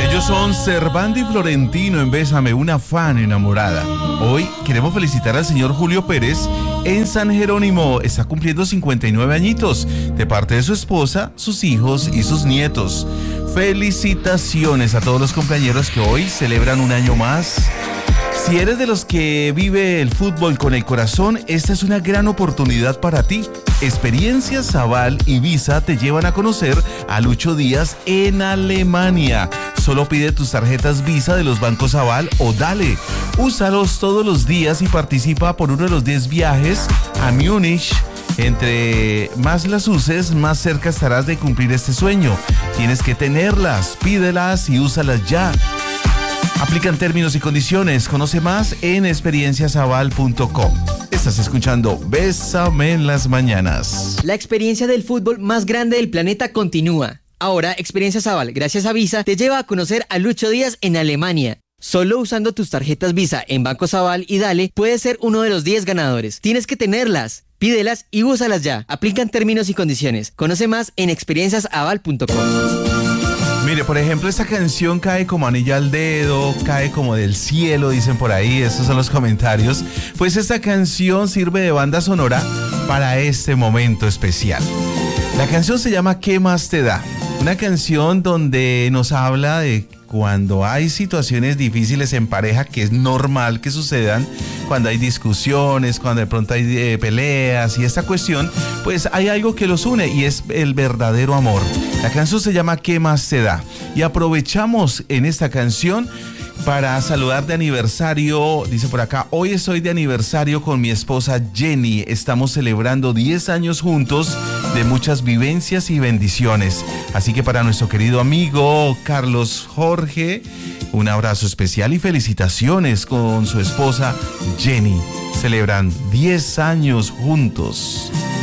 Ellos son Servando y Florentino en Bésame, una fan enamorada. Hoy queremos felicitar al señor Julio Pérez en San Jerónimo. Está cumpliendo 59 añitos, de parte de su esposa, sus hijos y sus nietos. Felicitaciones a todos los compañeros que hoy celebran un año más. Si eres de los que vive el fútbol con el corazón, esta es una gran oportunidad para ti. Experiencias Aval y Visa te llevan a conocer a Lucho Díaz en Alemania. Solo pide tus tarjetas Visa de los bancos Aval o Dale. Úsalos todos los días y participa por uno de los 10 viajes a Múnich. Entre más las uses, más cerca estarás de cumplir este sueño. Tienes que tenerlas, pídelas y úsalas ya. Aplican términos y condiciones. Conoce más en experienciasaval.com. Estás escuchando Bésame en las mañanas. La experiencia del fútbol más grande del planeta continúa. Ahora, Experiencias Aval, gracias a Visa, te lleva a conocer a Lucho Díaz en Alemania. Solo usando tus tarjetas Visa en Bancos Aval y Dale, puedes ser uno de los 10 ganadores. Tienes que tenerlas, pídelas y úsalas ya. Aplican términos y condiciones. Conoce más en experienciasaval.com. Mire, por ejemplo, esta canción cae como anillo al dedo, cae como del cielo, dicen por ahí, esos son los comentarios. Pues esta canción sirve de banda sonora para este momento especial. La canción se llama ¿Qué más te da? Una canción donde nos habla de cuando hay situaciones difíciles en pareja, que es normal que sucedan, cuando hay discusiones, cuando de pronto hay peleas y esta cuestión, pues hay algo que los une y es el verdadero amor. La canción se llama ¿Qué más te da? Y aprovechamos en esta canción para saludar de aniversario, dice por acá, hoy estoy de aniversario con mi esposa Jenny, estamos celebrando 10 años juntos de muchas vivencias y bendiciones, así que para nuestro querido amigo Carlos Jorge, un abrazo especial y felicitaciones con su esposa Jenny, celebran 10 años juntos.